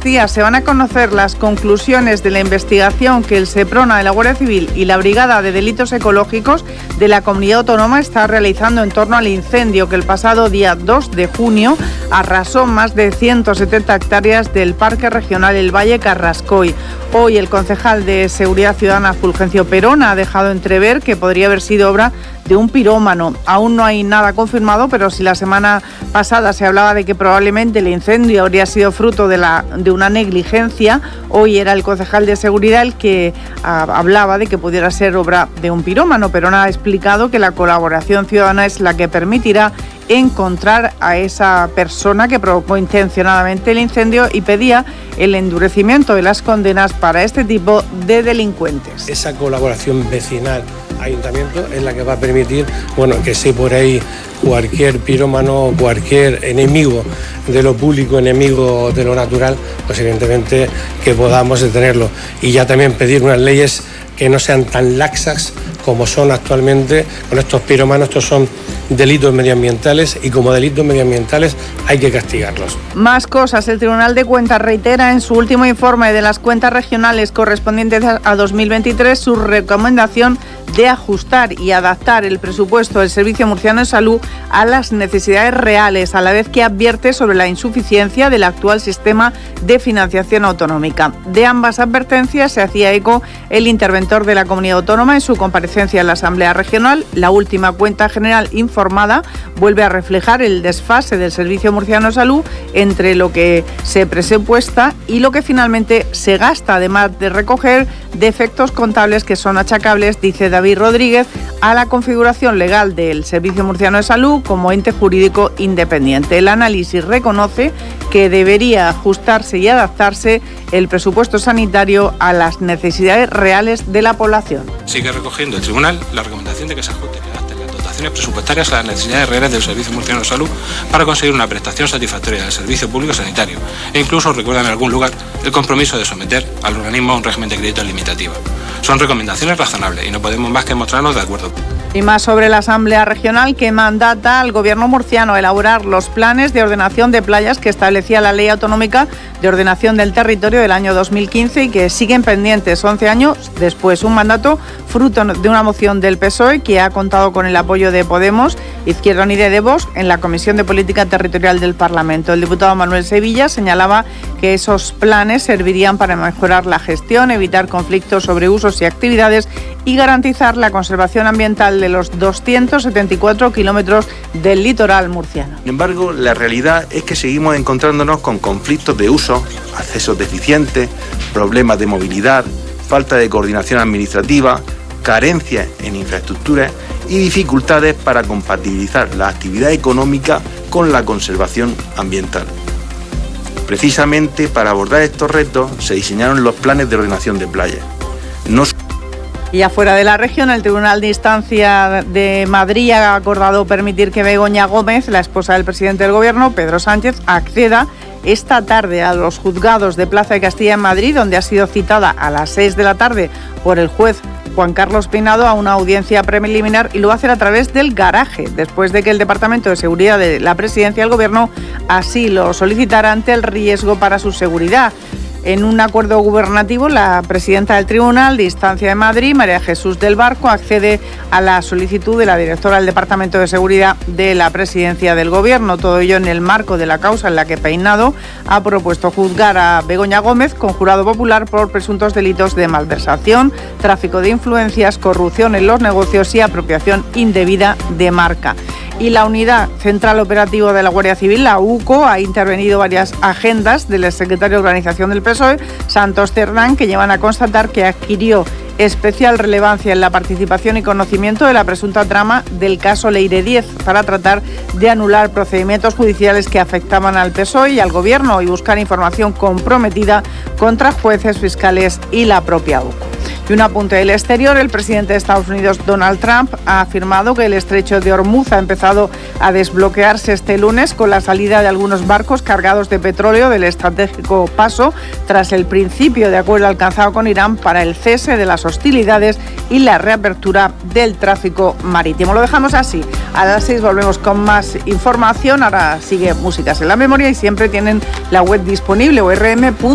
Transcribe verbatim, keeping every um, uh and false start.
días se van a conocer las conclusiones de la investigación que el SEPRONA de la Guardia Civil y la Brigada de Delitos Ecológicos de la Comunidad Autónoma está realizando en torno al incendio que el pasado día dos de junio arrasó más de ciento setenta hectáreas del Parque Regional El Valle Carrascoy. Hoy el concejal de Seguridad Ciudadana, Fulgencio Perón, ha dejado entrever que podría haber sido obra de un pirómano. Aún no hay nada confirmado, pero si la semana pasada se hablaba de que probablemente el incendio habría sido fruto de, la, de una negligencia, hoy era el concejal de Seguridad el que ah, hablaba de que pudiera ser obra de un pirómano. Perón ha explicado que la colaboración ciudadana es la que permitirá encontrar a esa persona que provocó intencionadamente el incendio y pedía el endurecimiento de las condenas para este tipo de delincuentes. Esa colaboración vecinal ayuntamiento es la que va a permitir, bueno, que si por ahí cualquier pirómano, cualquier enemigo de lo público, enemigo de lo natural, pues evidentemente que podamos detenerlo. Y ya también pedir unas leyes que no sean tan laxas como son actualmente con estos pirómanos. Estos son delitos medioambientales y como delitos medioambientales hay que castigarlos. Más cosas. El Tribunal de Cuentas reitera en su último informe de las cuentas regionales correspondientes a dos mil veintitrés su recomendación de ajustar y adaptar el presupuesto del Servicio Murciano de Salud a las necesidades reales, a la vez que advierte sobre la insuficiencia del actual sistema de financiación autonómica. De ambas advertencias se hacía eco el interventor de la Comunidad Autónoma en su comparecencia en la Asamblea Regional. La última cuenta general informada vuelve a reflejar el desfase del Servicio Murciano de Salud entre lo que se presupuesta y lo que finalmente se gasta, además de recoger defectos contables que son achacables, dice David Rodríguez, a la configuración legal del Servicio Murciano de Salud como ente jurídico independiente. El análisis reconoce que debería ajustarse y adaptarse el presupuesto sanitario a las necesidades reales de la población. Sigue recogiendo el tribunal la recomendación de que se ajusten y adapten las dotaciones presupuestarias a las necesidades reales del Servicio Murciano de Salud para conseguir una prestación satisfactoria del servicio público sanitario, e incluso recuerda en algún lugar el compromiso de someter al organismo a un régimen de crédito limitativo. Son recomendaciones razonables y no podemos más que mostrarnos de acuerdo. Y más sobre la Asamblea Regional, que mandata al Gobierno murciano a elaborar los planes de ordenación de playas que establecía la Ley Autonómica de Ordenación del Territorio del año dos mil quince y que siguen pendientes once años después. Un mandato fruto de una moción del P S O E que ha contado con el apoyo de Podemos, Izquierda Unida y de Vox en la Comisión de Política Territorial del Parlamento. El diputado Manuel Sevilla señalaba que esos planes servirían para mejorar la gestión, evitar conflictos sobre usos y actividades y garantizar la conservación ambiental de los doscientos setenta y cuatro kilómetros del litoral murciano. Sin embargo, la realidad es que seguimos encontrándonos con conflictos de uso, accesos deficientes, problemas de movilidad, falta de coordinación administrativa, carencias en infraestructuras y dificultades para compatibilizar la actividad económica con la conservación ambiental. Precisamente para abordar estos retos se diseñaron los planes de ordenación de playas. No Y afuera de la región, el Tribunal de Instancia de Madrid ha acordado permitir que Begoña Gómez, la esposa del presidente del Gobierno, Pedro Sánchez, acceda esta tarde a los juzgados de Plaza de Castilla en Madrid, donde ha sido citada a las seis de la tarde por el juez Juan Carlos Peinado a una audiencia preliminar, y lo va a hacer a través del garaje, después de que el Departamento de Seguridad de la Presidencia del Gobierno así lo solicitara ante el riesgo para su seguridad. En un acuerdo gubernativo, la presidenta del Tribunal de Instancia de Madrid, María Jesús del Barco, accede a la solicitud de la directora del Departamento de Seguridad de la Presidencia del Gobierno. Todo ello en el marco de la causa en la que Peinado ha propuesto juzgar a Begoña Gómez con jurado popular por presuntos delitos de malversación, tráfico de influencias, corrupción en los negocios y apropiación indebida de marca. Y la Unidad Central Operativa de la Guardia Civil, la U C O, ha intervenido varias agendas del secretario de Organización del P S O E, Santos Cerdán, que llevan a constatar que adquirió especial relevancia en la participación y conocimiento de la presunta trama del caso Leire diez para tratar de anular procedimientos judiciales que afectaban al P S O E y al Gobierno y buscar información comprometida contra jueces, fiscales y la propia U C O. Y un apunte del exterior, el presidente de Estados Unidos, Donald Trump, ha afirmado que el estrecho de Hormuz ha empezado a desbloquearse este lunes con la salida de algunos barcos cargados de petróleo del estratégico paso tras el principio de acuerdo alcanzado con Irán para el cese de las hostilidades y la reapertura del tráfico marítimo. Lo dejamos así. A las seis volvemos con más información. Ahora sigue Músicas en la Memoria y siempre tienen la web disponible o r m punto